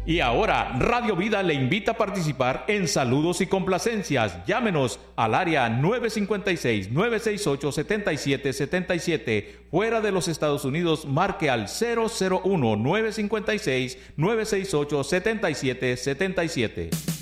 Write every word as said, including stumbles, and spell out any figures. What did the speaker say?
Y ahora, Radio Vida le invita a participar en saludos y complacencias. Llámenos al área nueve cinco seis, nueve seis ocho, siete siete siete siete. Fuera de los Estados Unidos, marque al cero cero uno, nueve cinco seis, nueve seis ocho, siete siete siete siete.